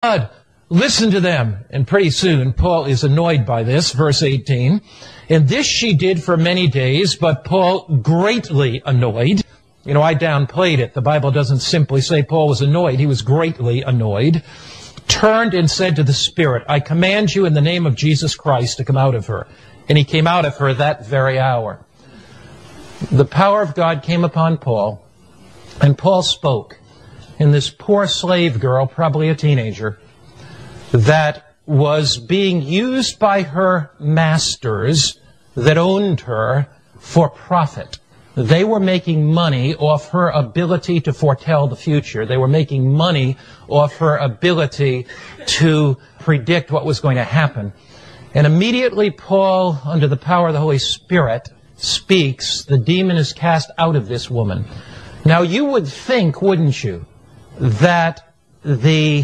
God, listen to them. And pretty soon, Paul is annoyed by this, verse 18. And this she did for many days, but Paul greatly annoyed. You know, I downplayed it. The Bible doesn't simply say Paul was annoyed. He was greatly annoyed. Turned and said to the Spirit, I command you in the name of Jesus Christ to come out of her. And he came out of her that very hour. The power of God came upon Paul, and Paul spoke. And this poor slave girl, probably a teenager, that was being used by her masters that owned her for profit. They were making money off her ability to foretell the future. They were making money off her ability to predict what was going to happen. And immediately Paul, under the power of the Holy Spirit, speaks. The demon is cast out of this woman. Now you would think, wouldn't you, that the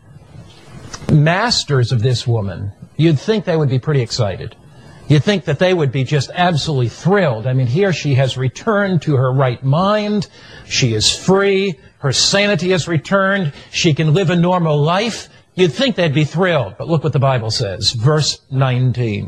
masters of this woman, you'd think they would be pretty excited. You'd think that they would be just absolutely thrilled. I mean, here she has returned to her right mind. She is free. Her sanity has returned. She can live a normal life. You'd think they'd be thrilled. But look what the Bible says, verse 19.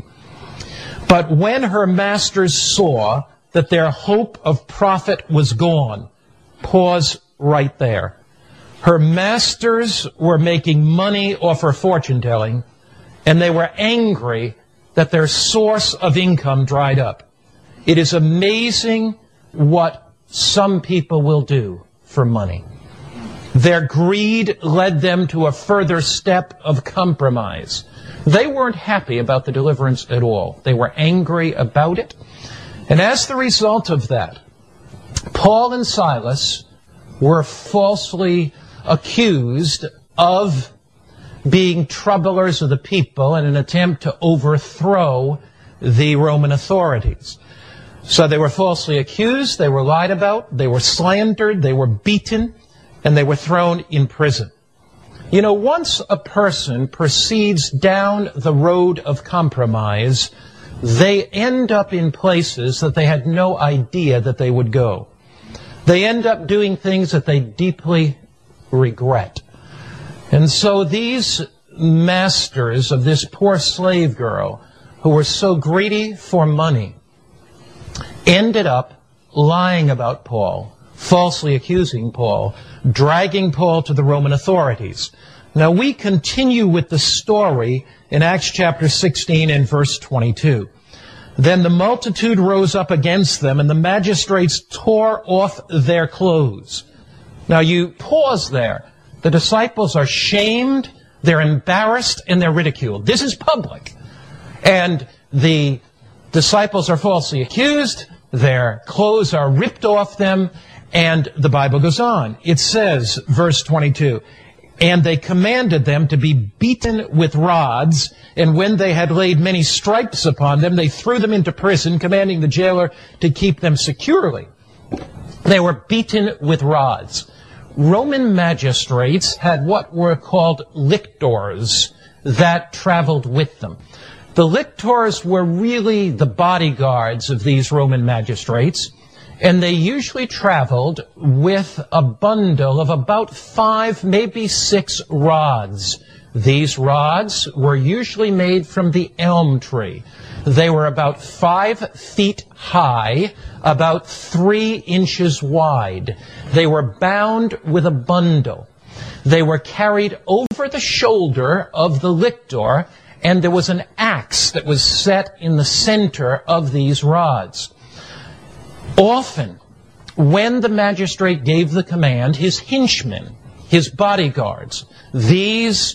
But when her masters saw that their hope of profit was gone, pause right there. Her masters were making money off her fortune-telling, and they were angry that their source of income dried up. It is amazing what some people will do for money. Their greed led them to a further step of compromise. They weren't happy about the deliverance at all. They were angry about it. And as the result of that, Paul and Silas were falsely accused of being troublers of the people in an attempt to overthrow the Roman authorities. So they were falsely accused, they were lied about, they were slandered, they were beaten, and they were thrown in prison. You know, once a person proceeds down the road of compromise, they end up in places that they had no idea that they would go. They end up doing things that they deeply regret. And so these masters of this poor slave girl, who were so greedy for money, ended up lying about Paul, falsely accusing Paul, dragging Paul to the Roman authorities. Now we continue with the story in Acts chapter 16 and verse 22. Then the multitude rose up against them, and the magistrates tore off their clothes. Now you pause there. The disciples are shamed, they're embarrassed, and they're ridiculed. This is public. And the disciples are falsely accused, their clothes are ripped off them, and the Bible goes on. It says, verse 22, and they commanded them to be beaten with rods, and when they had laid many stripes upon them, they threw them into prison, commanding the jailer to keep them securely. They were beaten with rods. Roman magistrates had what were called lictors that traveled with them. The lictors were really the bodyguards of these Roman magistrates, and they usually traveled with a bundle of about 5, maybe 6 rods. These rods were usually made from the elm tree. They were about 5 feet high, about 3 inches wide. They were bound with a bundle. They were carried over the shoulder of the lictor, and there was an axe that was set in the center of these rods. Often, when the magistrate gave the command, his henchmen, his bodyguards, these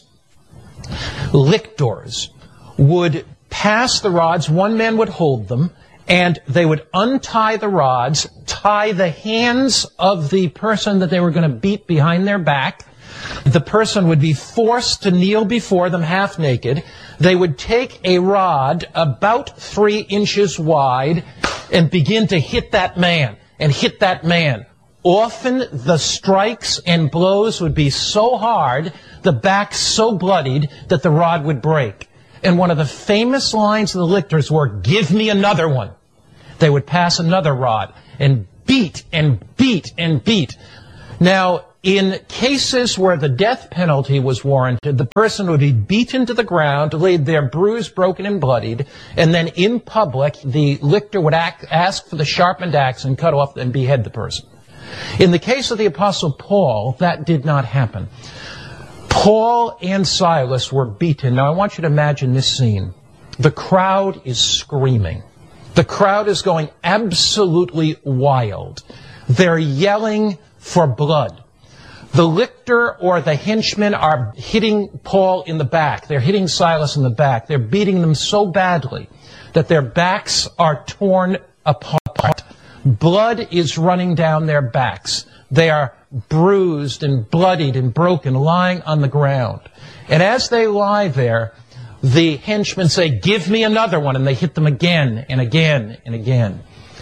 lictors would pass the rods. One man would hold them, and they would untie the rods, tie the hands of the person that they were going to beat behind their back. The person would be forced to kneel before them half naked. They would take a rod about 3 inches wide and begin to hit that man and hit that man. Often the strikes and blows would be so hard, the back so bloodied, that the rod would break. And one of the famous lines of the lictors were, "Give me another one." They would pass another rod and beat and beat and beat. Now, in cases where the death penalty was warranted, the person would be beaten to the ground, laid there bruised, broken, and bloodied, and then in public, the lictor would ask for the sharpened axe and cut off and behead the person. In the case of the Apostle Paul, that did not happen. Paul and Silas were beaten. Now, I want you to imagine this scene. The crowd is screaming. The crowd is going absolutely wild. They're yelling for blood. The lictor or the henchmen are hitting Paul in the back. They're hitting Silas in the back. They're beating them so badly that their backs are torn apart. Blood is running down their backs. They are bruised and bloodied and broken, lying on the ground. And as they lie there, the henchmen say, "Give me another one," and they hit them again and again and again.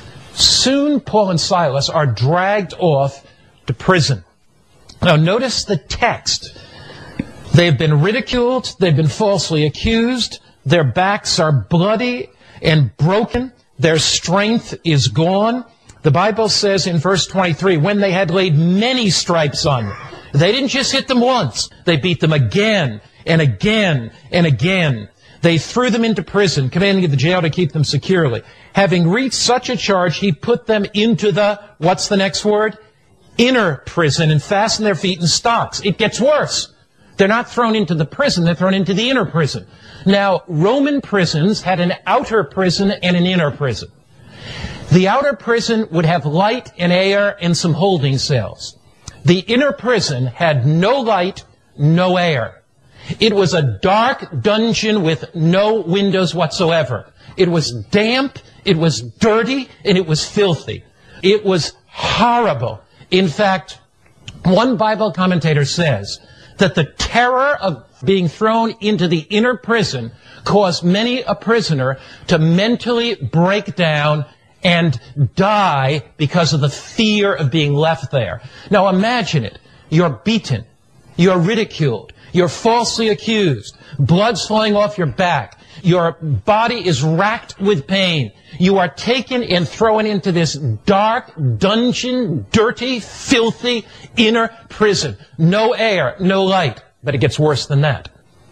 Soon, Paul and Silas are dragged off to prison. Now, notice the text. They've been ridiculed. They've been falsely accused. Their backs are bloody and broken. Their strength is gone. The Bible says in verse 23, when they had laid many stripes on them, they didn't just hit them once. They beat them again and again and again. They threw them into prison, commanding the jail to keep them securely. Having reached such a charge, he put them into the, what's the next word? Inner prison, and fastened their feet in stocks. It gets worse. They're not thrown into the prison, they're thrown into the inner prison. Now, Roman prisons had an outer prison and an inner prison. The outer prison would have light and air and some holding cells. The inner prison had no light, no air. It was a dark dungeon with no windows whatsoever. It was damp, it was dirty, and it was filthy. It was horrible. In fact, one Bible commentator says that the terror of being thrown into the inner prison caused many a prisoner to mentally break down and die because of the fear of being left there. Now imagine it. You're beaten. You're ridiculed. You're falsely accused. Blood's flowing off your back. Your body is racked with pain. You are taken and thrown into this dark dungeon, dirty, filthy inner prison. No air, no light. But it gets worse than that.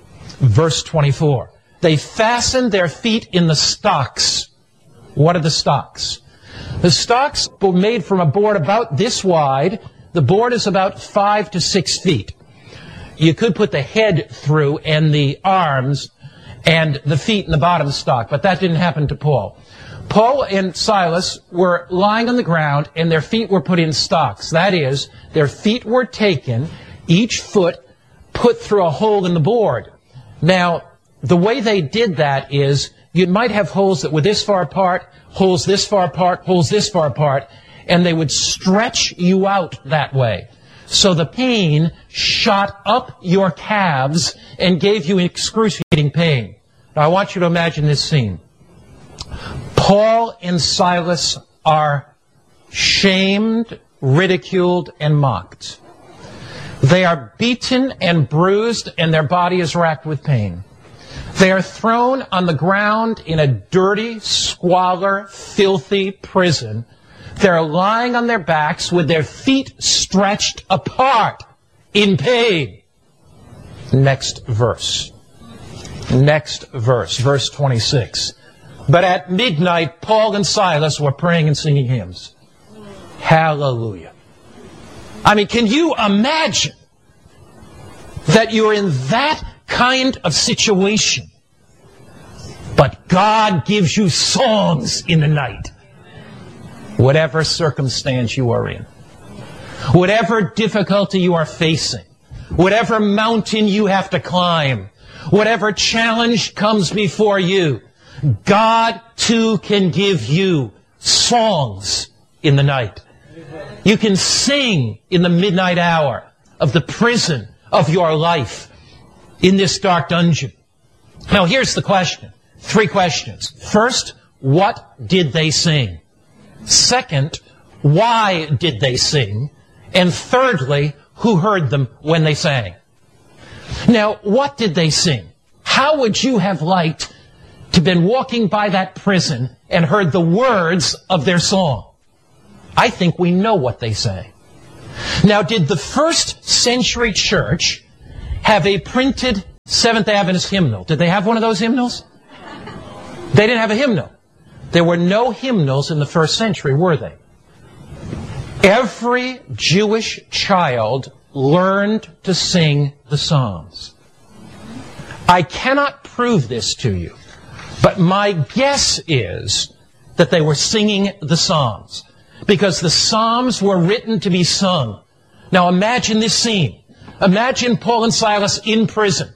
Verse 24. They fastened their feet in the stocks. What are the stocks? The stocks were made from a board about this wide. The board is about 5 to 6 feet. You could put the head through and the arms and the feet in the bottom stock, but that didn't happen to Paul. Paul and Silas were lying on the ground and their feet were put in stocks. That is, their feet were taken, each foot put through a hole in the board. Now, the way they did that is you might have holes that were this far apart, holes this far apart, holes this far apart, and they would stretch you out that way. So the pain shot up your calves and gave you excruciating pain. Now I want you to imagine this scene. Paul and Silas are shamed, ridiculed, and mocked. They are beaten and bruised, and their body is racked with pain. They are thrown on the ground in a dirty, squalor, filthy prison. They're lying on their backs with their feet stretched apart in pain. Next verse. Next verse. Verse 26. But at midnight, Paul and Silas were praying and singing hymns. Hallelujah. I mean, can you imagine that you're in that kind of situation, but God gives you songs in the night? Whatever circumstance you are in, whatever difficulty you are facing, whatever mountain you have to climb, whatever challenge comes before you, God too can give you songs in the night. You can sing in the midnight hour of the prison of your life in this dark dungeon. Now here's the question. 3 questions. First, what did they sing? Second, why did they sing? And thirdly, who heard them when they sang? Now, what did they sing? How would you have liked to have been walking by that prison and heard the words of their song? I think we know what they sang. Now, did the first century church have a printed Seventh Adventist hymnal? Did they have one of those hymnals? They didn't have a hymnal. There were no hymnals in the first century, were they? Every Jewish child learned to sing the Psalms. I cannot prove this to you, but my guess is that they were singing the Psalms, because the Psalms were written to be sung. Now imagine this scene. Imagine Paul and Silas in prison.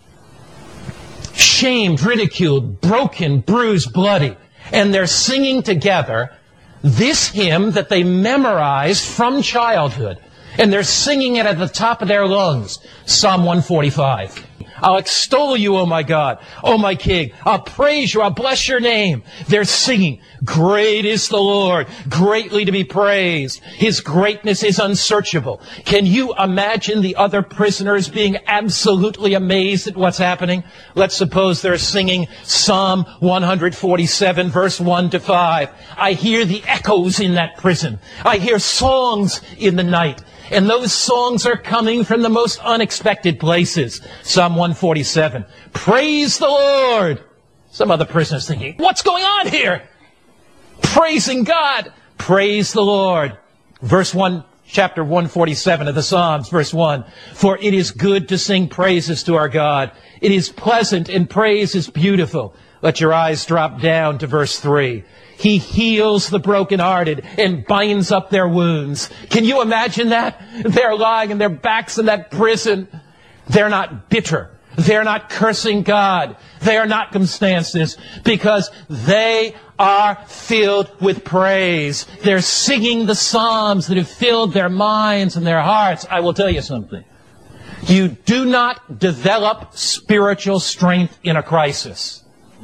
Shamed, ridiculed, broken, bruised, bloody. And they're singing together this hymn that they memorized from childhood. And they're singing it at the top of their lungs. Psalm 145. I'll extol you, O my God, O my King. I'll praise you, I'll bless your name. They're singing, great is the Lord, greatly to be praised. His greatness is unsearchable. Can you imagine the other prisoners being absolutely amazed at what's happening? Let's suppose they're singing Psalm 147, verse 1 to 5. I hear the echoes in that prison. I hear songs in the night. And those songs are coming from the most unexpected places. Psalm 147. Praise the Lord. Some other prisoners thinking, what's going on here? Praising God. Praise the Lord. Verse 1, chapter 147 of the Psalms, verse 1. For it is good to sing praises to our God. It is pleasant and praise is beautiful. Let your eyes drop down to verse 3. He heals the brokenhearted and binds up their wounds. Can you imagine that? They're lying on their backs in that prison. They're not bitter. They're not cursing God. They are not circumstances, because they are filled with praise. They're singing the Psalms that have filled their minds and their hearts. I will tell you something. You do not develop spiritual strength in a crisis.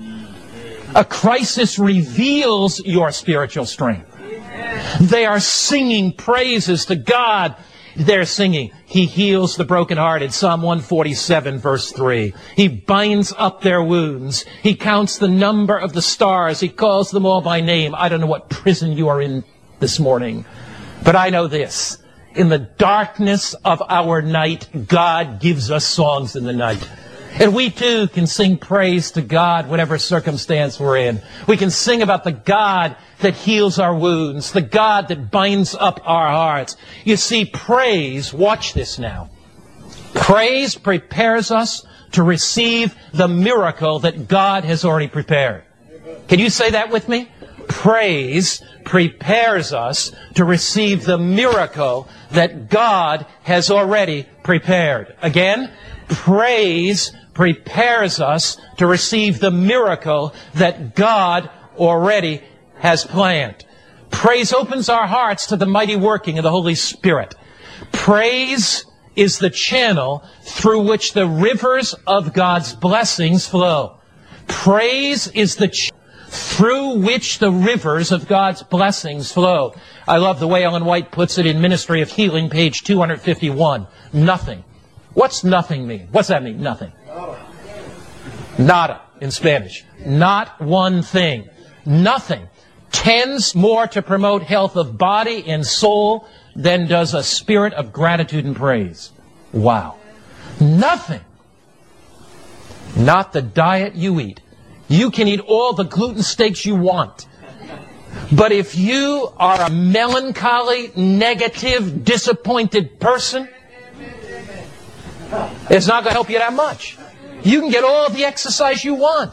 A crisis reveals your spiritual strength. They are singing praises to God. They're singing, He heals the brokenhearted, Psalm 147, verse 3. He binds up their wounds. He counts the number of the stars. He calls them all by name. I don't know what prison you are in this morning, but I know this. In the darkness of our night, God gives us songs in the night. And we too can sing praise to God, whatever circumstance we're in. We can sing about the God that heals our wounds, the God that binds up our hearts. You see, praise, watch this now. Praise prepares us to receive the miracle that God has already prepared. Can you say that with me? Praise prepares us to receive the miracle that God has already prepared. Again, praise prepares us to receive the miracle that God already has planned. Praise opens our hearts to the mighty working of the Holy Spirit. Praise is the channel through which the rivers of God's blessings flow. Praise is the channel through which the rivers of God's blessings flow. I love the way Ellen White puts it in Ministry of Healing, page 251. Nothing. What's nothing mean? What's that mean? Nothing. Nada in Spanish. Not one thing. Nothing tends more to promote health of body and soul than does a spirit of gratitude and praise. Wow. Nothing. Not the diet you eat. You can eat all the gluten steaks you want. But if you are a melancholy, negative, disappointed person, it's not going to help you that much. You can get all the exercise you want.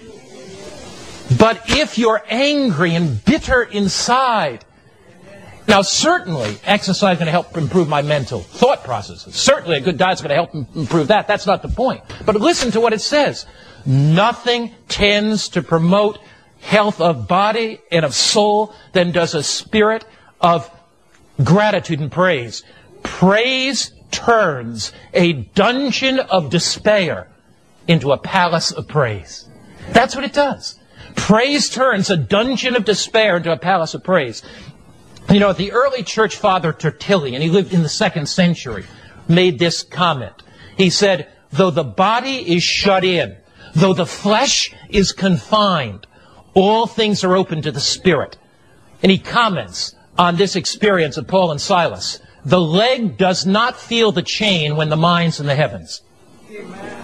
But if you're angry and bitter inside, now certainly exercise is going to help improve my mental thought processes. Certainly a good diet is going to help improve that. That's not the point. But listen to what it says. Nothing tends to promote health of body and of soul than does a spirit of gratitude and praise. Praise turns a dungeon of despair into a palace of praise. That's what it does. Praise turns a dungeon of despair into a palace of praise. You know, the early church father Tertullian, he lived in the 2nd century, made this comment. He said, though the body is shut in, though the flesh is confined, all things are open to the Spirit. And he comments on this experience of Paul and Silas. The leg does not feel the chain when the mind's in the heavens. Amen.